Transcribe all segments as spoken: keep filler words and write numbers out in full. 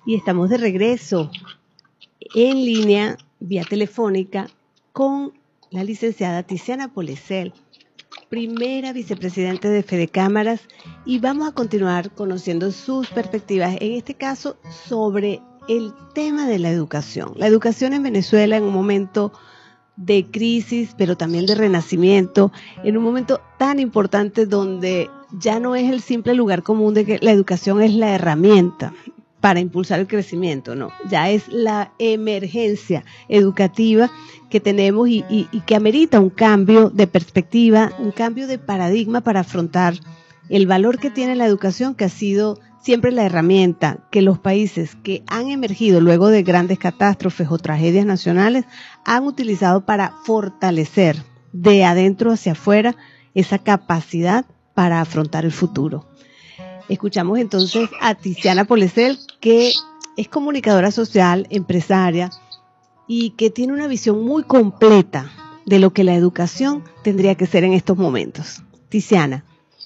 Y estamos de regreso en línea, vía telefónica, con la licenciada Tiziana Polesel, primera vicepresidente de Fedecámaras, y vamos a continuar conociendo sus perspectivas, en este caso sobre el tema de la educación. La educación en Venezuela en un momento de crisis, pero también de renacimiento, en un momento tan importante donde ya no es el simple lugar común de que la educación es la herramienta para impulsar el crecimiento, no, ya es la emergencia educativa que tenemos y, y, y que amerita un cambio de perspectiva, un cambio de paradigma para afrontar el valor que tiene la educación, que ha sido siempre la herramienta que los países que han emergido luego de grandes catástrofes o tragedias nacionales han utilizado para fortalecer de adentro hacia afuera esa capacidad para afrontar el futuro. Escuchamos entonces a Tiziana Polesel, que es comunicadora social, empresaria, y que tiene una visión muy completa de lo que la educación tendría que ser en estos momentos. Tiziana.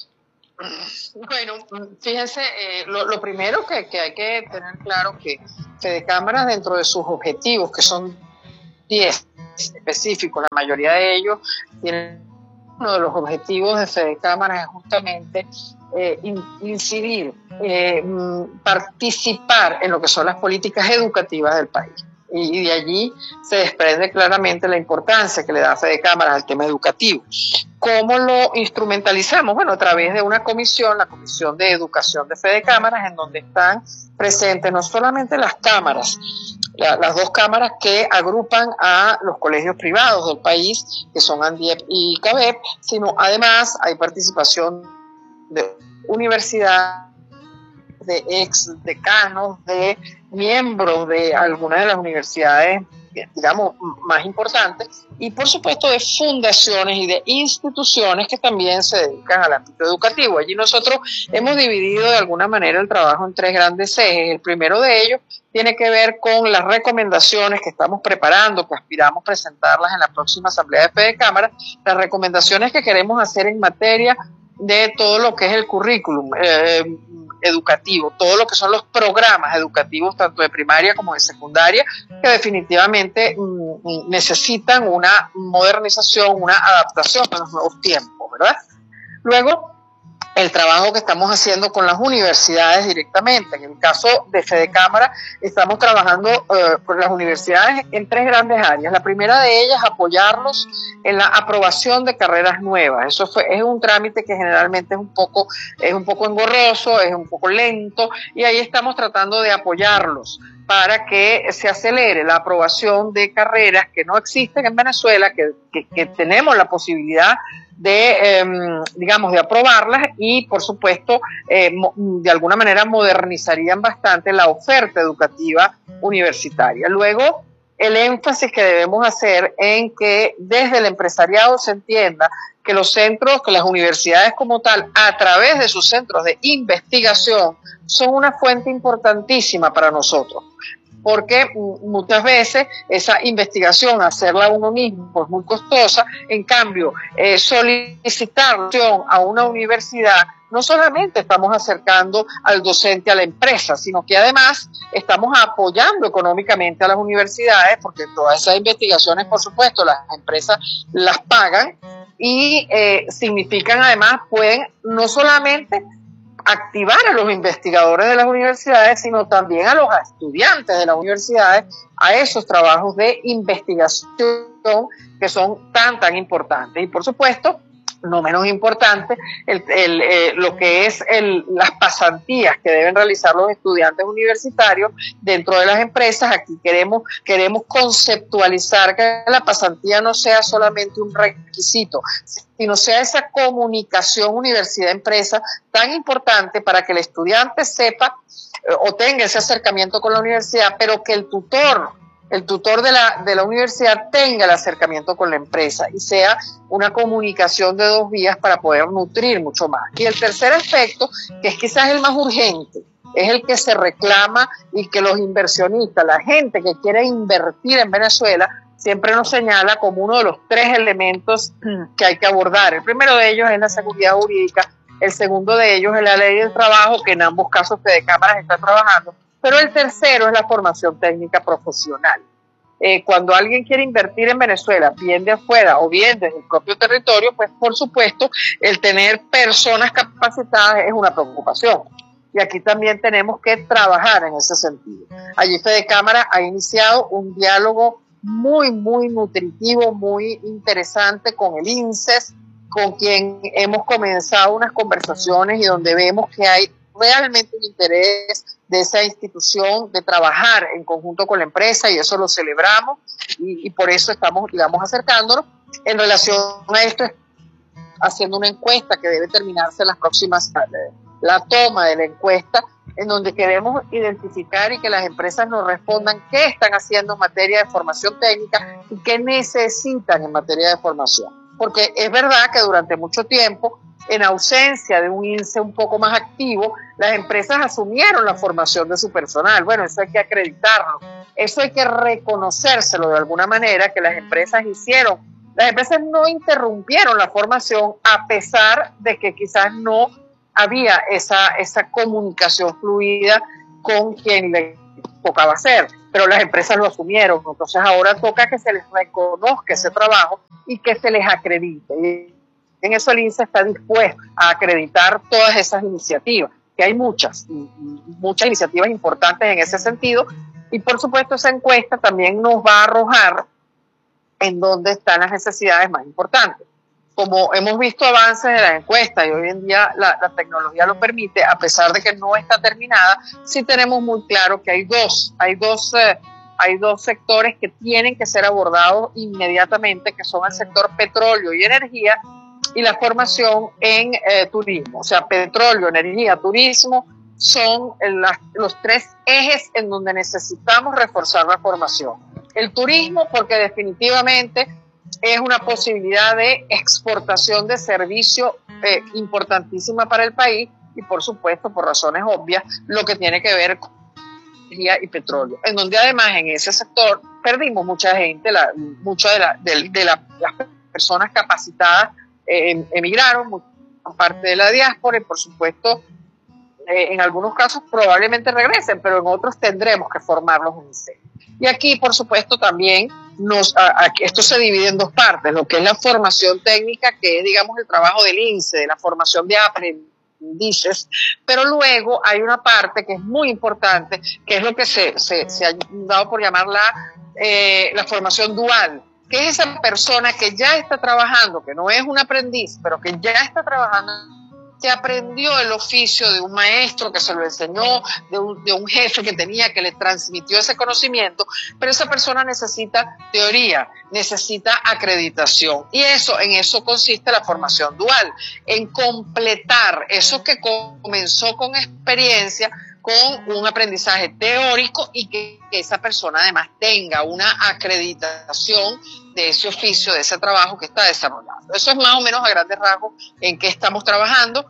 Bueno, fíjense, eh, lo, lo primero que, que hay que tener claro que Fedecámaras, dentro de sus objetivos, que son diez específicos, la mayoría de ellos tienen, uno de los objetivos de Fedecámaras es justamente eh, in, incidir, eh, participar en lo que son las políticas educativas del país. Y de allí se desprende claramente la importancia que le da Fedecámaras al tema educativo. ¿Cómo lo instrumentalizamos? Bueno, a través de una comisión, la Comisión de Educación de Fedecámaras, en donde están presentes no solamente las cámaras, la, las dos cámaras que agrupan a los colegios privados del país, que son ANDIEP y CABEP, sino además hay participación de universidades, de ex decanos, de miembros de algunas de las universidades, digamos, más importantes, y por supuesto de fundaciones y de instituciones que también se dedican al ámbito educativo. Allí nosotros hemos dividido de alguna manera el trabajo en tres grandes ejes. El primero de ellos tiene que ver con las recomendaciones que estamos preparando, que aspiramos presentarlas en la próxima Asamblea de Fedecámaras, las recomendaciones que queremos hacer en materia de todo lo que es el currículum eh, educativo, todo lo que son los programas educativos, tanto de primaria como de secundaria, que definitivamente mm, necesitan una modernización, una adaptación a los nuevos tiempos, ¿verdad? Luego, el trabajo que estamos haciendo con las universidades directamente. En el caso de Fedecámaras, estamos trabajando eh, con las universidades en tres grandes áreas. La primera de ellas, apoyarlos en la aprobación de carreras nuevas. Eso fue, es un trámite que generalmente es un poco, es un poco engorroso, es un poco lento, y ahí estamos tratando de apoyarlos para que se acelere la aprobación de carreras que no existen en Venezuela, que, que, que tenemos la posibilidad de, eh, digamos, de aprobarlas, y por supuesto eh, de alguna manera modernizarían bastante la oferta educativa universitaria. Luego, el énfasis que debemos hacer en que desde el empresariado se entienda que los centros, que las universidades como tal, a través de sus centros de investigación, son una fuente importantísima para nosotros. Porque muchas veces esa investigación, hacerla uno mismo, es muy costosa. En cambio, eh, solicitar a una universidad, no solamente estamos acercando al docente a la empresa, sino que además estamos apoyando económicamente a las universidades, porque todas esas investigaciones, por supuesto, las empresas las pagan, y eh, significan además, pueden no solamente activar a los investigadores de las universidades, sino también a los estudiantes de las universidades a esos trabajos de investigación que son tan, tan importantes. Y por supuesto, no menos importante, el, el, eh, lo que es el, las pasantías que deben realizar los estudiantes universitarios dentro de las empresas. Aquí queremos, queremos conceptualizar que la pasantía no sea solamente un requisito, sino sea esa comunicación universidad-empresa tan importante para que el estudiante sepa eh, o tenga ese acercamiento con la universidad, pero que el tutor el tutor de la, de la universidad tenga el acercamiento con la empresa y sea una comunicación de dos vías para poder nutrir mucho más. Y el tercer aspecto, que es quizás el más urgente, es el que se reclama y que los inversionistas, la gente que quiere invertir en Venezuela, siempre nos señala como uno de los tres elementos que hay que abordar. El primero de ellos es la seguridad jurídica, el segundo de ellos es la ley del trabajo, que en ambos casos Fedecámaras está trabajando, Pero el tercero es la formación técnica profesional. Eh, cuando alguien quiere invertir en Venezuela, bien de afuera o bien desde el propio territorio, pues por supuesto el tener personas capacitadas es una preocupación. Y aquí también tenemos que trabajar en ese sentido. Allí Fedecámara ha iniciado un diálogo muy, muy nutritivo, muy interesante con el INSES, con quien hemos comenzado unas conversaciones y donde vemos que hay realmente un interés de esa institución de trabajar en conjunto con la empresa, y eso lo celebramos, y, y por eso estamos, digamos, acercándonos. En relación a esto, haciendo una encuesta que debe terminarse en las próximas, la toma de la encuesta, en donde queremos identificar y que las empresas nos respondan qué están haciendo en materia de formación técnica y qué necesitan en materia de formación. Porque es verdad que durante mucho tiempo, en ausencia de un INSEE un poco más activo, las empresas asumieron la formación de su personal. Bueno, eso hay que acreditarlo, eso hay que reconocérselo de alguna manera, que las empresas hicieron. Las empresas no interrumpieron la formación a pesar de que quizás no había esa, esa comunicación fluida con quien le tocaba hacer, pero las empresas lo asumieron. Entonces ahora toca que se les reconozca ese trabajo y que se les acredite. Y en eso el INSEE está dispuesto a acreditar todas esas iniciativas, que hay muchas, muchas iniciativas importantes en ese sentido, y por supuesto esa encuesta también nos va a arrojar en dónde están las necesidades más importantes. Como hemos visto avances de la encuesta y hoy en día la, la tecnología lo permite, a pesar de que no está terminada, sí tenemos muy claro que hay dos, hay dos, eh, hay dos sectores que tienen que ser abordados inmediatamente, que son el sector petróleo y energía, y la formación en eh, turismo. O sea, petróleo, energía, turismo son las, los tres ejes en donde necesitamos reforzar la formación. El turismo, porque definitivamente es una posibilidad de exportación de servicio eh, importantísima para el país, y por supuesto, por razones obvias, lo que tiene que ver con energía y petróleo, en donde además en ese sector perdimos mucha gente, la, muchas de, la, de, de la, las personas capacitadas eh, emigraron, mucha parte de la diáspora, y por supuesto eh, en algunos casos probablemente regresen, pero en otros tendremos que formarlos en serio. Y aquí por supuesto también nos, a, a, esto se divide en dos partes, lo que es la formación técnica, que es digamos el trabajo del INSEE, de la formación de aprendices, pero luego hay una parte que es muy importante, que es lo que se, se, se ha dado por llamar la, eh, la formación dual, que es esa persona que ya está trabajando, que no es un aprendiz, pero que ya está trabajando, que aprendió el oficio de un maestro que se lo enseñó, de un, de un jefe que tenía, que le transmitió ese conocimiento, pero esa persona necesita teoría, necesita acreditación, y eso, en eso consiste la formación dual, en completar eso que comenzó con experiencia, con un aprendizaje teórico, y que, que esa persona además tenga una acreditación de ese oficio, de ese trabajo que está desarrollando. Eso es más o menos a grandes rasgos en qué estamos trabajando.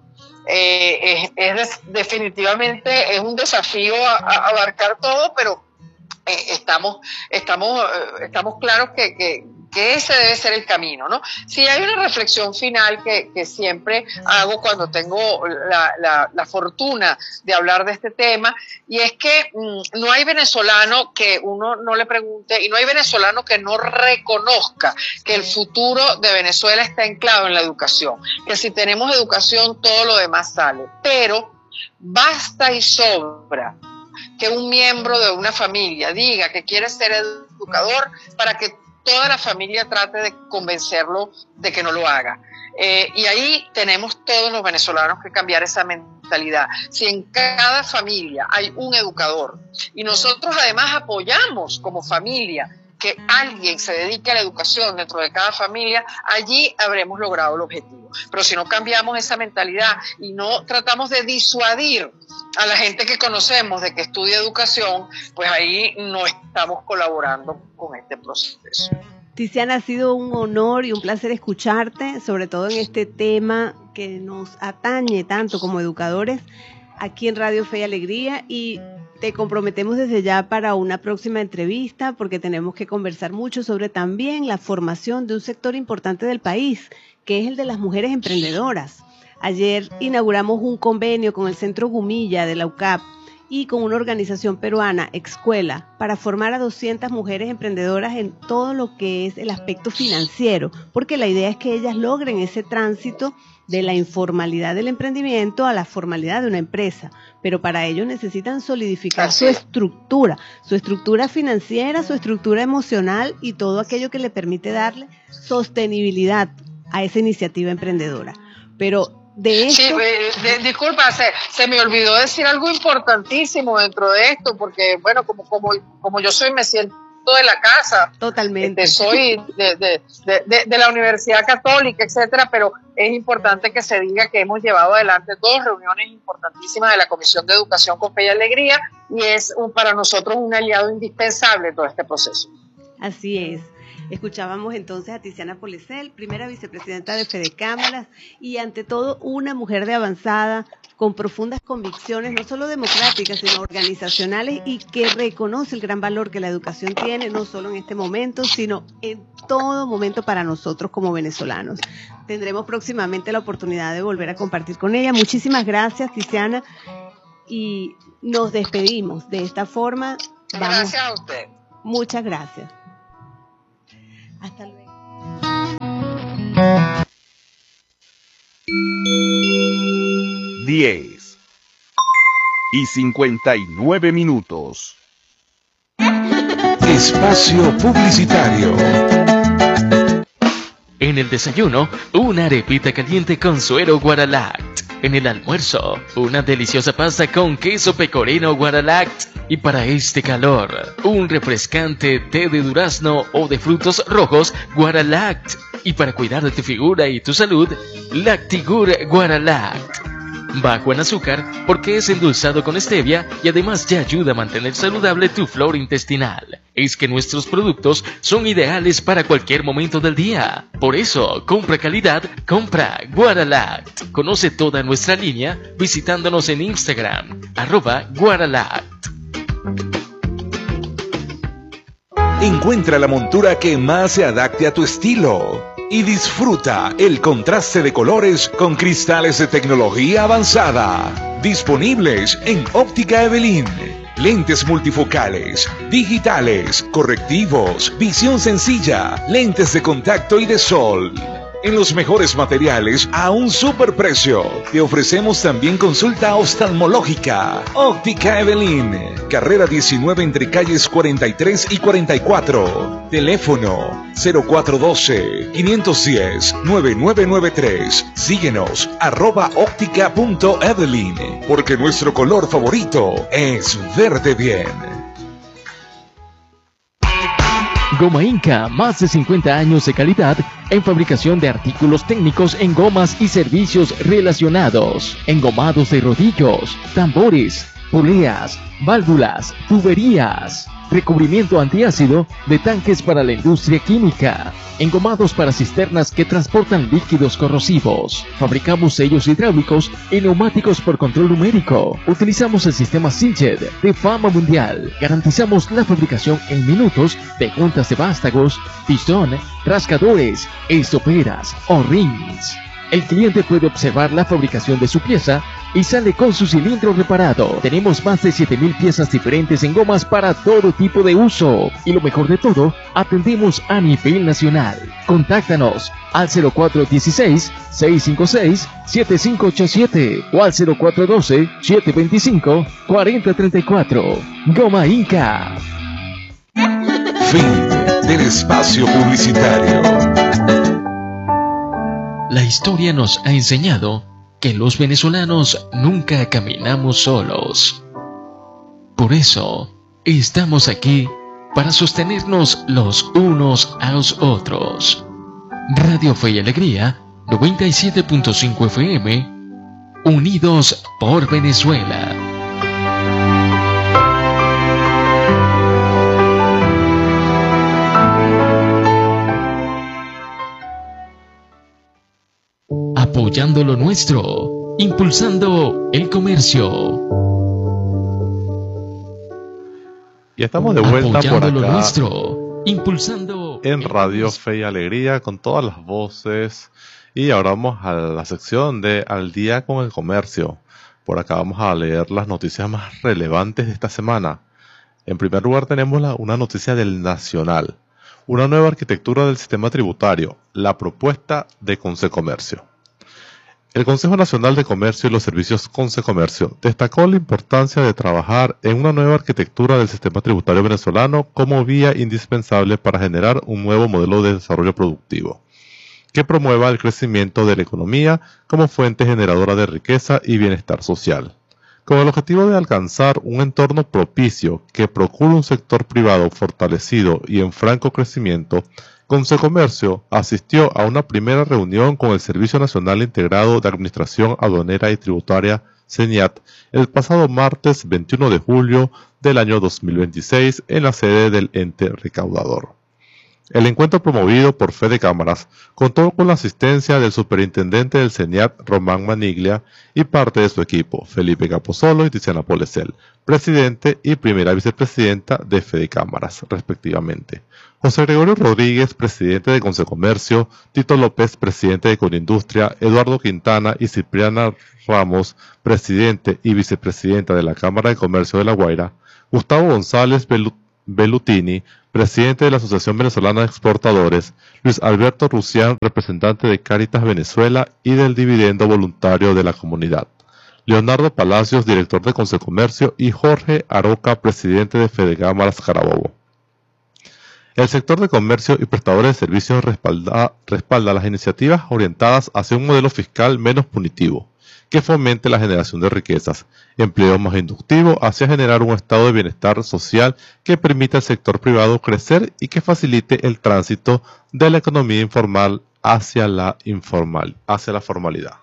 Eh, es, es definitivamente es un desafío a, a abarcar todo, pero eh, estamos, estamos, eh, estamos claros que, que, que ese debe ser el camino, ¿no? Sí, hay una reflexión final que, que siempre hago cuando tengo la, la, la fortuna de hablar de este tema, y es que mmm, no hay venezolano que uno no le pregunte, y no hay venezolano que no reconozca que el futuro de Venezuela está anclado en la educación, que si tenemos educación todo lo demás sale, pero basta y sobra que un miembro de una familia diga que quiere ser educador para que toda la familia trate de convencerlo de que no lo haga. Eh, y ahí tenemos todos los venezolanos que cambiar esa mentalidad. Si en cada familia hay un educador y nosotros además apoyamos como familia que alguien se dedique a la educación dentro de cada familia, allí habremos logrado el objetivo. Pero si no cambiamos esa mentalidad y no tratamos de disuadir a la gente que conocemos de que estudia educación, pues ahí no estamos colaborando con este proceso. Tiziana, ha sido un honor y un placer escucharte, sobre todo en este tema que nos atañe tanto como educadores aquí en Radio Fe y Alegría, y te comprometemos desde ya para una próxima entrevista, porque tenemos que conversar mucho sobre también la formación de un sector importante del país, que es el de las mujeres emprendedoras. Ayer inauguramos un convenio con el Centro Gumilla de la U C A P, y con una organización peruana, Escuela, para formar a doscientas mujeres emprendedoras en todo lo que es el aspecto financiero, porque la idea es que ellas logren ese tránsito de la informalidad del emprendimiento a la formalidad de una empresa, pero para ello necesitan solidificar su estructura, su estructura financiera, su estructura emocional y todo aquello que le permite darle sostenibilidad a esa iniciativa emprendedora. Pero de esto... Sí, eh, de, disculpa, se, se me olvidó decir algo importantísimo dentro de esto, porque bueno, como, como, como yo soy, me siento de la casa. Totalmente. Este, soy de, de, de, de, de la Universidad Católica, etcétera, pero es importante que se diga que hemos llevado adelante dos reuniones importantísimas de la Comisión de Educación con Fe y Alegría, y es un, para nosotros un aliado indispensable en todo este proceso. Así es. Escuchábamos entonces a Tiziana Polesel, primera vicepresidenta de Fedecámaras, y ante todo una mujer de avanzada, con profundas convicciones, no solo democráticas, sino organizacionales, y que reconoce el gran valor que la educación tiene, no solo en este momento, sino en todo momento para nosotros como venezolanos. Tendremos próximamente la oportunidad de volver a compartir con ella. Muchísimas gracias, Tiziana, y nos despedimos de esta forma. Vamos. Gracias a usted. Muchas gracias. Hasta luego. diez y cincuenta y nueve minutos. Espacio publicitario. En el desayuno, una arepita caliente con suero Guaralact. En el almuerzo, una deliciosa pasta con queso pecorino Guaralact. Y para este calor, un refrescante té de durazno o de frutos rojos Guaralact. Y para cuidar de tu figura y tu salud, Lactigur Guaralact. Bajo en azúcar porque es endulzado con stevia y además te ayuda a mantener saludable tu flora intestinal. Es que nuestros productos son ideales para cualquier momento del día. Por eso, compra calidad, compra Guaralact. Conoce toda nuestra línea visitándonos en Instagram, arroba Guaralact. Encuentra la montura que más se adapte a tu estilo y disfruta el contraste de colores con cristales de tecnología avanzada. Disponibles en Óptica Evelyn. Lentes multifocales, digitales, correctivos, visión sencilla, lentes de contacto y de sol. En los mejores materiales a un superprecio. Te ofrecemos también consulta oftalmológica. Óptica Evelyn, carrera diecinueve entre calles cuarenta y tres y cuarenta y cuatro. Teléfono cero cuatro uno dos, cinco uno cero, nueve nueve nueve tres. Síguenos arroba óptica punto evelyn, porque nuestro color favorito es verde bien. Goma Inca, más de cincuenta años de calidad en fabricación de artículos técnicos en gomas y servicios relacionados, engomados de rodillos, tambores, poleas, válvulas, tuberías, recubrimiento antiácido de tanques para la industria química, engomados para cisternas que transportan líquidos corrosivos. Fabricamos sellos hidráulicos y neumáticos por control numérico. Utilizamos el sistema Siljet de fama mundial. Garantizamos la fabricación en minutos de juntas de vástagos, pistón, rascadores, estoperas o rings. El cliente puede observar la fabricación de su pieza y sale con su cilindro reparado. Tenemos más de siete mil piezas diferentes en gomas para todo tipo de uso. Y lo mejor de todo, atendemos a nivel nacional. Contáctanos al cero cuatro uno seis, seis cinco seis, siete cinco ocho siete o al cero cuatro uno dos, siete dos cinco, cuatro cero tres cuatro. Goma Inca. Fin del espacio publicitario. La historia nos ha enseñado que los venezolanos nunca caminamos solos. Por eso, estamos aquí para sostenernos los unos a los otros. Radio Fe y Alegría, noventa y siete punto cinco F M, unidos por Venezuela. Apoyando lo nuestro, impulsando el comercio. Y estamos de vuelta por Apoyando acá lo nuestro, impulsando en el Radio comercio. Fe y Alegría con todas las voces. Y ahora vamos a la sección de Al Día con el Comercio. Por acá vamos a leer las noticias más relevantes de esta semana. En primer lugar tenemos la, una noticia del Nacional. Una nueva arquitectura del sistema tributario, la propuesta de Consecomercio. El Consejo Nacional de Comercio y los Servicios Consecomercio destacó la importancia de trabajar en una nueva arquitectura del sistema tributario venezolano como vía indispensable para generar un nuevo modelo de desarrollo productivo, que promueva el crecimiento de la economía como fuente generadora de riqueza y bienestar social, con el objetivo de alcanzar un entorno propicio que procure un sector privado fortalecido y en franco crecimiento. Consecomercio asistió a una primera reunión con el Servicio Nacional Integrado de Administración Aduanera y Tributaria, SENIAT, el pasado martes veintiuno de julio del año dos mil veintiséis en la sede del ente recaudador. El encuentro, promovido por Fedecámaras, contó con la asistencia del superintendente del SENIAT, Román Maniglia, y parte de su equipo, Felipe Capozolo y Tiziana Polesel, presidente y primera vicepresidenta de Fedecámaras, respectivamente. José Gregorio Rodríguez, presidente de Consecomercio, Tito López, presidente de Conindustria, Eduardo Quintana y Cipriana Ramos, presidente y vicepresidenta de la Cámara de Comercio de La Guaira, Gustavo González Bellutini, presidente de la Asociación Venezolana de Exportadores, Luis Alberto Rusián, representante de Cáritas Venezuela y del Dividendo Voluntario de la Comunidad, Leonardo Palacios, director de Consecomercio, y Jorge Aroca, presidente de Fedecámaras Carabobo. El sector de comercio y prestadores de servicios respalda, respalda las iniciativas orientadas hacia un modelo fiscal menos punitivo, que fomente la generación de riquezas, empleo más inductivo hacia generar un estado de bienestar social que permita al sector privado crecer y que facilite el tránsito de la economía informal hacia la informal, hacia la formalidad.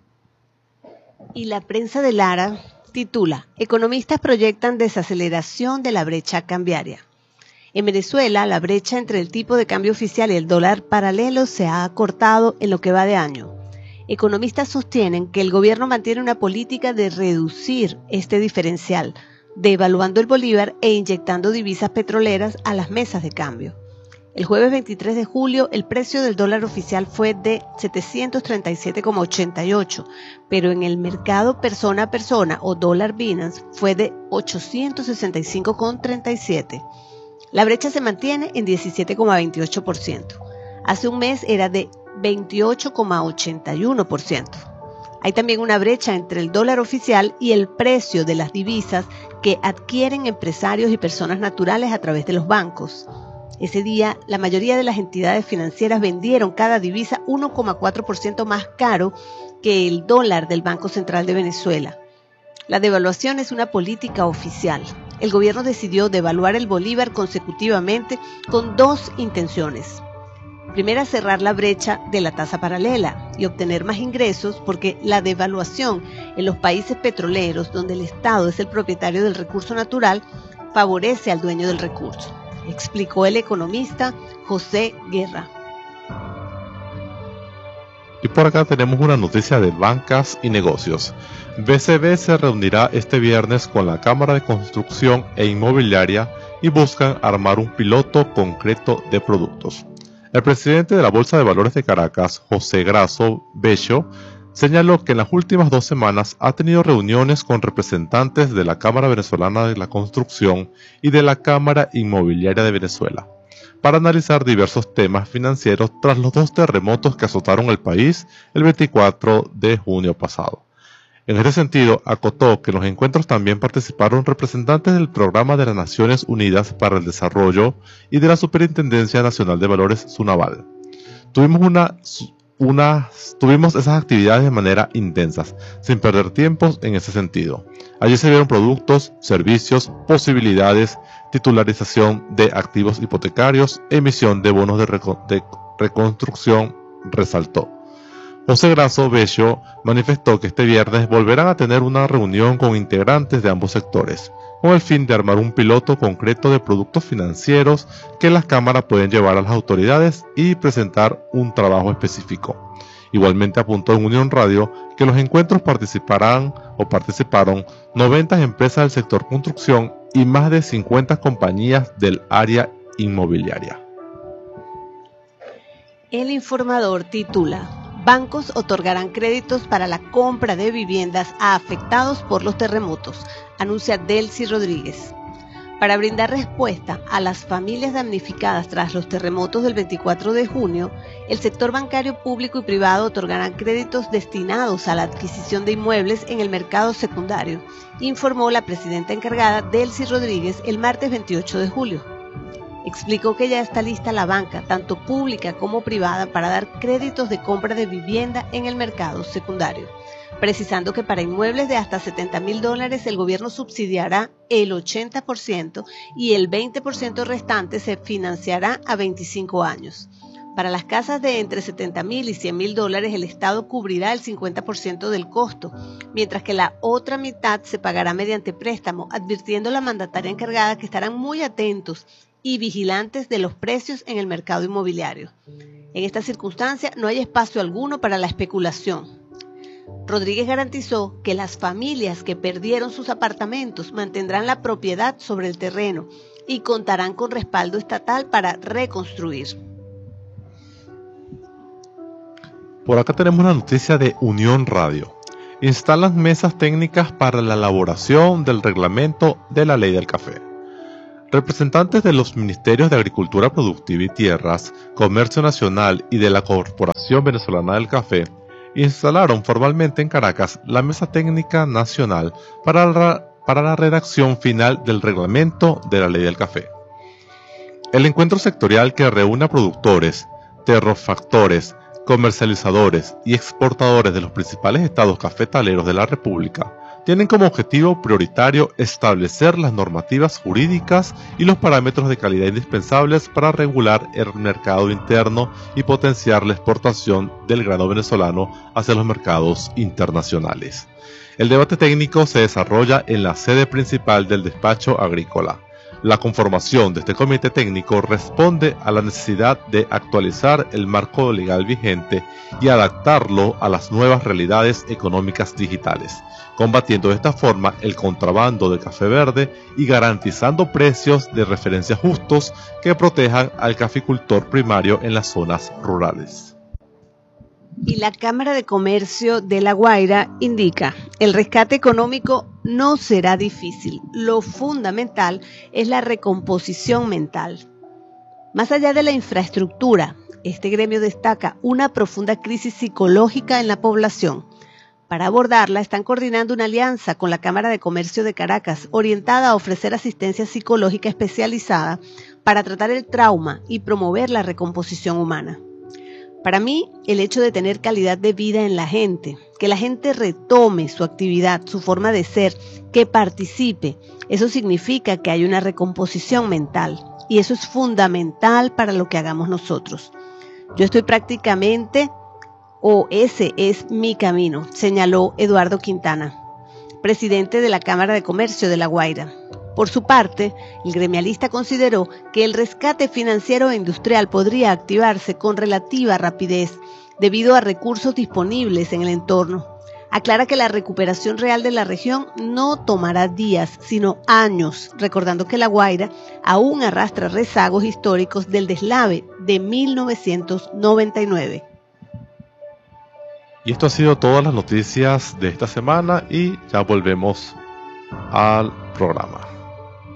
Y la prensa de Lara titula: Economistas proyectan desaceleración de la brecha cambiaria. En Venezuela, la brecha entre el tipo de cambio oficial y el dólar paralelo se ha acortado en lo que va de año. Economistas sostienen que el gobierno mantiene una política de reducir este diferencial, devaluando el bolívar e inyectando divisas petroleras a las mesas de cambio. El jueves veintitrés de julio, el precio del dólar oficial fue de setecientos treinta y siete coma ochenta y ocho, pero en el mercado persona a persona o dólar Binance fue de ochocientos sesenta y cinco coma treinta y siete. La brecha se mantiene en diecisiete coma veintiocho por ciento. Hace un mes era de veintiocho coma ochenta y uno por ciento. Hay también una brecha entre el dólar oficial y el precio de las divisas que adquieren empresarios y personas naturales a través de los bancos. Ese día, la mayoría de las entidades financieras vendieron cada divisa uno coma cuatro por ciento más caro que el dólar del Banco Central de Venezuela. La devaluación es una política oficial. El gobierno decidió devaluar el bolívar consecutivamente con dos intenciones. Primera, cerrar la brecha de la tasa paralela y obtener más ingresos, porque la devaluación en los países petroleros, donde el Estado es el propietario del recurso natural, favorece al dueño del recurso, explicó el economista José Guerra. Y por acá tenemos una noticia de bancas y negocios. B C B se reunirá este viernes con la Cámara de Construcción e Inmobiliaria y buscan armar un piloto concreto de productos. El presidente de la Bolsa de Valores de Caracas, José Grasso Bello, señaló que en las últimas dos semanas ha tenido reuniones con representantes de la Cámara Venezolana de la Construcción y de la Cámara Inmobiliaria de Venezuela para analizar diversos temas financieros tras los dos terremotos que azotaron el país el veinticuatro de junio pasado. En este sentido, acotó que en los encuentros también participaron representantes del Programa de las Naciones Unidas para el Desarrollo y de la Superintendencia Nacional de Valores, SUNAVAL. Tuvimos, una, una, tuvimos esas actividades de manera intensas, sin perder tiempos en ese sentido. Allí se vieron productos, servicios, posibilidades, titularización de activos hipotecarios, emisión de bonos de, reco- de reconstrucción, resaltó. José Grasso Bello manifestó que este viernes volverán a tener una reunión con integrantes de ambos sectores, con el fin de armar un piloto concreto de productos financieros que las cámaras pueden llevar a las autoridades y presentar un trabajo específico. Igualmente apuntó en Unión Radio que los encuentros participarán o participaron noventa empresas del sector construcción y más de cincuenta compañías del área inmobiliaria. El Informador titula: Bancos otorgarán créditos para la compra de viviendas a afectados por los terremotos, anuncia Delcy Rodríguez. Para brindar respuesta a las familias damnificadas tras los terremotos del veinticuatro de junio, el sector bancario público y privado otorgarán créditos destinados a la adquisición de inmuebles en el mercado secundario, informó la presidenta encargada Delcy Rodríguez el martes veintiocho de julio. Explicó que ya está lista la banca, tanto pública como privada, para dar créditos de compra de vivienda en el mercado secundario, precisando que para inmuebles de hasta setenta mil dólares el gobierno subsidiará el ochenta por ciento y el veinte por ciento restante se financiará a veinticinco años. Para las casas de entre setenta mil y cien mil dólares el Estado cubrirá el cincuenta por ciento del costo, mientras que la otra mitad se pagará mediante préstamo, advirtiendo la mandataria encargada que estarán muy atentos y vigilantes de los precios en el mercado inmobiliario. En esta circunstancia no hay espacio alguno para la especulación. Rodríguez garantizó que las familias que perdieron sus apartamentos mantendrán la propiedad sobre el terreno y contarán con respaldo estatal para reconstruir. Por acá tenemos una noticia de Unión Radio. Instalan mesas técnicas para la elaboración del reglamento de la ley del café. Representantes de los Ministerios de Agricultura Productiva y Tierras, Comercio Nacional y de la Corporación Venezolana del Café instalaron formalmente en Caracas la Mesa Técnica Nacional para la, para la redacción final del reglamento de la ley del café. El encuentro sectorial que reúne a productores, terrofactores, comercializadores y exportadores de los principales estados cafetaleros de la República tienen como objetivo prioritario establecer las normativas jurídicas y los parámetros de calidad indispensables para regular el mercado interno y potenciar la exportación del grano venezolano hacia los mercados internacionales. El debate técnico se desarrolla en la sede principal del despacho agrícola. La conformación de este comité técnico responde a la necesidad de actualizar el marco legal vigente y adaptarlo a las nuevas realidades económicas digitales, combatiendo de esta forma el contrabando de café verde y garantizando precios de referencia justos que protejan al caficultor primario en las zonas rurales. Y la Cámara de Comercio de La Guaira indica, el rescate económico no será difícil, lo fundamental es la recomposición mental. Más allá de la infraestructura, este gremio destaca una profunda crisis psicológica en la población. Para abordarla, están coordinando una alianza con la Cámara de Comercio de Caracas, orientada a ofrecer asistencia psicológica especializada para tratar el trauma y promover la recomposición humana. Para mí, el hecho de tener calidad de vida en la gente, que la gente retome su actividad, su forma de ser, que participe, eso significa que hay una recomposición mental y eso es fundamental para lo que hagamos nosotros. Yo estoy prácticamente, o ese es mi camino, señaló Eduardo Quintana, presidente de la Cámara de Comercio de La Guaira. Por su parte, el gremialista consideró que el rescate financiero e industrial podría activarse con relativa rapidez debido a recursos disponibles en el entorno. Aclara que la recuperación real de la región no tomará días, sino años, recordando que La Guaira aún arrastra rezagos históricos del deslave de mil novecientos noventa y nueve. Y esto ha sido todas las noticias de esta semana y ya volvemos al programa.